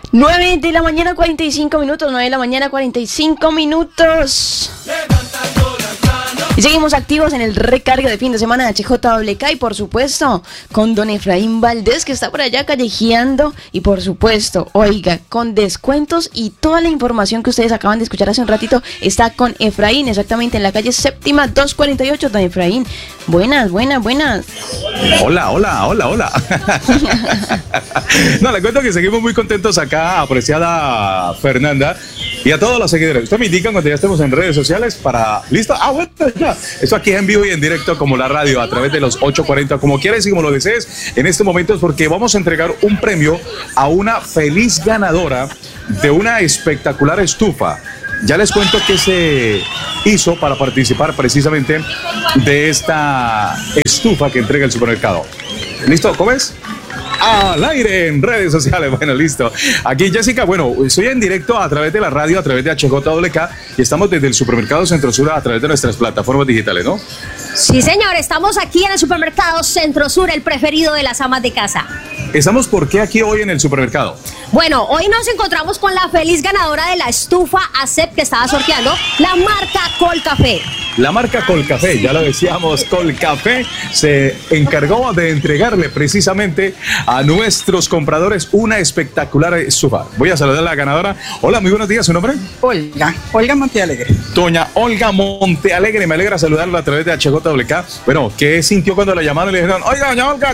9 de la mañana 45 minutos, 9 de la mañana 45 minutos. Y seguimos activos en el recarga de fin de semana de HJWK y por supuesto con don Efraín Valdés que está por allá callejeando y por supuesto, oiga, con descuentos y toda la información que ustedes acaban de escuchar hace un ratito está con Efraín, exactamente en la calle séptima 248, don Efraín. Buenas. Hola. No, le cuento que seguimos muy contentos acá, apreciada Fernanda, y a todos los seguidores. Usted me indica cuando ya estemos en redes sociales para... ¿Listo? Bueno, ya. Esto aquí en vivo y en directo como la radio, a través de los 840, como quieras y como lo desees. En este momento es porque vamos a entregar un premio a una feliz ganadora de una espectacular estufa. Ya les cuento qué se hizo para participar precisamente de esta estufa que entrega el supermercado. ¿Listo? ¿Cómo es? Al aire en redes sociales. Bueno, listo. Aquí Jessica, bueno, estoy en directo a través de la radio, a través de HJWK y estamos desde el supermercado Centro Sur a través de nuestras plataformas digitales, ¿no? Sí, señor, estamos aquí en el supermercado Centro Sur, el preferido de las amas de casa. ¿Estamos por qué aquí hoy en el supermercado? Bueno, hoy nos encontramos con la feliz ganadora de la estufa ASEP que estaba sorteando, la marca Colcafé. La marca Colcafé, ya lo decíamos, Colcafé se encargó de entregarle precisamente a nuestros compradores una espectacular estufa. Voy a saludar a la ganadora. Hola, muy buenos días, ¿su nombre? Olga Montealegre. Doña Olga Montealegre, me alegra saludarla a través de HJWK. Bueno, ¿qué sintió cuando la llamaron y le dijeron, oiga, doña Olga?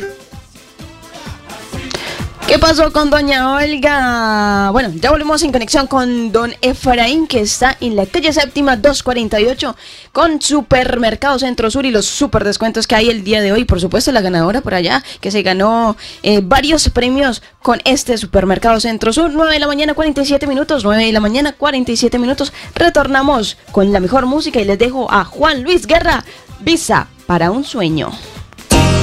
¿Qué pasó con doña Olga? Bueno, ya volvemos en conexión con don Efraín, que está en la calle séptima 248 con Supermercado Centro Sur y los super descuentos que hay el día de hoy. Por supuesto, la ganadora por allá, que se ganó varios premios con este Supermercado Centro Sur. 9 de la mañana 47 minutos, 9 de la mañana 47 minutos. Retornamos con la mejor música y les dejo a Juan Luis Guerra, Visa para un sueño.